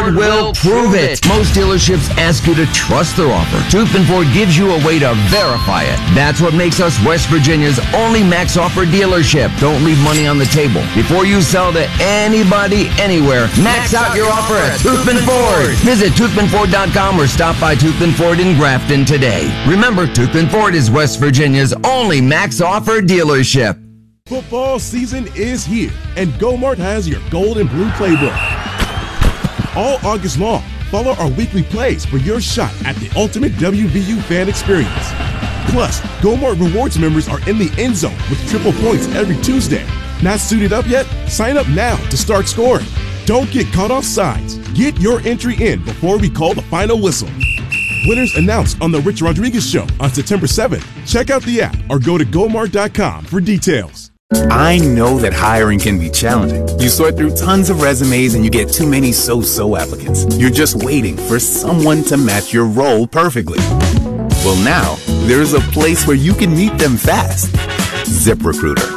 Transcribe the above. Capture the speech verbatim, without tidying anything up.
Ford will prove it. Most dealerships ask you to trust their offer. Toothman Ford gives you a way to verify it. That's what makes us West Virginia's only max offer dealership. Don't leave money on the table. Before you sell to anybody, anywhere, max, max out, out your offer at Toothman Ford. Visit Toothman Ford dot com or stop by Toothman Ford in Grafton today. Remember, Toothman Ford is West Virginia's only max offer dealership. Football season is here, and GoMart has your gold and blue playbook. All August long, follow our weekly plays for your shot at the ultimate W V U fan experience. Plus, GoMart Rewards members are in the end zone with triple points every Tuesday. Not suited up yet? Sign up now to start scoring. Don't get caught off sides. Get your entry in before we call the final whistle. Winners announced on The Rich Rodriguez Show on September seventh. Check out the app or go to Gomart dot com for details. I know that hiring can be challenging. You sort through tons of resumes and you get too many so-so applicants. You're just waiting for someone to match your role perfectly. Well, now, there's a place where you can meet them fast. ZipRecruiter.